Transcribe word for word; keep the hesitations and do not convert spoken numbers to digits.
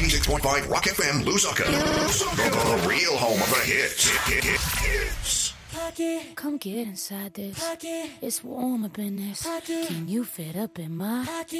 ninety-six point five Rock F M, Lusaka. The real home of the hits. Hits. Pocket. Come get inside this. Pocket. It's warm up in this. Pocket. Can you fit up in my pocket?